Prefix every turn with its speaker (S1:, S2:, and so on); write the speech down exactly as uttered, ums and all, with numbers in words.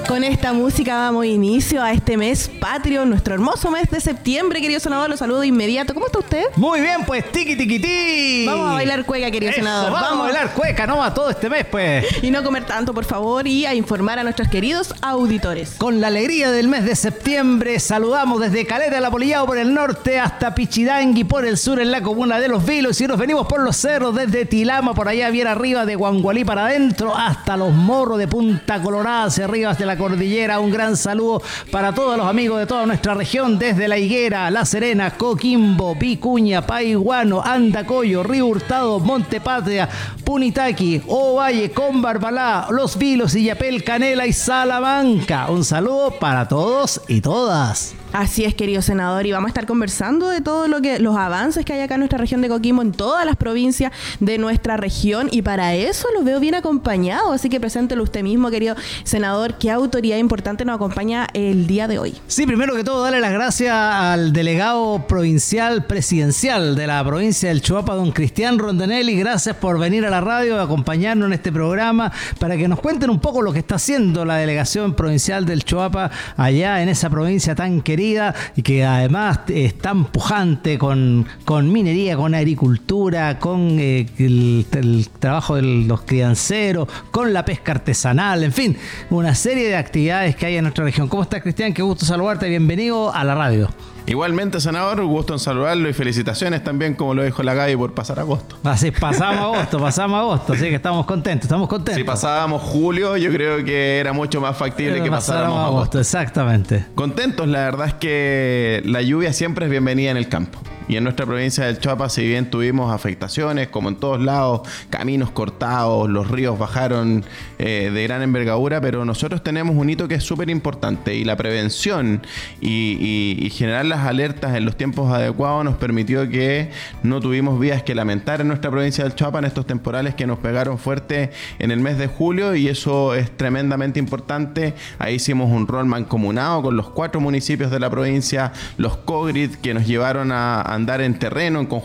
S1: Con esta música damos inicio a este mes patrio, nuestro hermoso mes de septiembre, querido senador. Los saludo de inmediato. ¿Cómo está usted?
S2: Muy bien, pues, tiki tiki ti.
S1: Vamos a bailar cueca, querido
S2: Eso,
S1: senador.
S2: Vamos, vamos a bailar cueca, no va todo este mes, pues.
S1: Y no comer tanto, por favor, y a informar a nuestros queridos auditores.
S2: Con la alegría del mes de septiembre, saludamos desde Caleta de la Polillao por el norte hasta Pichidangui por el sur en la comuna de Los Vilos, y nos venimos por los cerros desde Tilama, por allá bien arriba de Guangualí para adentro, hasta Los Morros de Punta Colorada hacia arriba hasta la cordillera. Un gran saludo para todos los amigos de toda nuestra región, desde La Higuera, La Serena, Coquimbo, Vicuña, Paiguano, Andacoyo, Río Hurtado, Monte Patria, Punitaqui, Ovalle, Combarbalá, Los Vilos, Illapel, Canela y Salamanca. Un saludo para todos y todas.
S1: Así es, querido senador, y vamos a estar conversando de todo lo que los avances que hay acá en nuestra región de Coquimbo, en todas las provincias de nuestra región, y para eso lo veo bien acompañado, así que preséntelo usted mismo, querido senador. ¿Qué autoridad importante nos acompaña el día de hoy?
S2: Sí, primero que todo, darle las gracias al delegado provincial presidencial de la provincia del Choapa, don Cristian Rondanelli. Gracias por venir a la radio, a acompañarnos en este programa, para que nos cuenten un poco lo que está haciendo la delegación provincial del Choapa allá en esa provincia tan querida y que además es tan pujante con, con minería, con agricultura, con eh, el, el trabajo de los crianceros, con la pesca artesanal, en fin, una serie de actividades que hay en nuestra región. ¿Cómo estás, Cristian? Qué gusto saludarte, bienvenido a la radio.
S3: Igualmente, senador, gusto en saludarlo y felicitaciones también, como lo dijo la Gaby, por pasar agosto.
S2: Así, pasamos agosto, pasamos agosto, así que estamos contentos, estamos contentos.
S3: Si pasábamos julio, yo creo que era mucho más factible Pero que pasáramos agosto. agosto.
S2: Exactamente.
S3: Contentos, la verdad es que la lluvia siempre es bienvenida en el campo. Y en nuestra provincia del Choapa, si bien tuvimos afectaciones, como en todos lados, caminos cortados, los ríos bajaron eh, de gran envergadura, pero nosotros tenemos un hito que es súper importante, y la prevención y, y, y generar las alertas en los tiempos adecuados nos permitió que no tuvimos vidas que lamentar en nuestra provincia del Choapa en estos temporales que nos pegaron fuerte en el mes de julio, y eso es tremendamente importante. Ahí hicimos un rol mancomunado con los cuatro municipios de la provincia, los COGRID, que nos llevaron a, a andar en terreno en conjunto